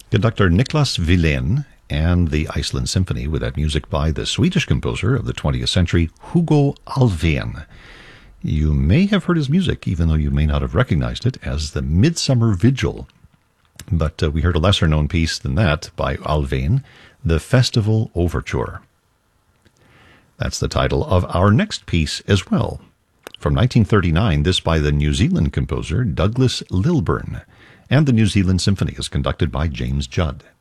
Conductor Niklas Wilén and the Iceland Symphony with that music by the Swedish composer of the 20th century, Hugo Alfvén. You may have heard his music, even though you may not have recognized it, as the Midsummer Vigil. But we heard a lesser-known piece than that by Alfvén, the Festival Overture. That's the title of our next piece as well. From 1939, this by the New Zealand composer Douglas Lilburn, and the New Zealand Symphony is conducted by James Judd.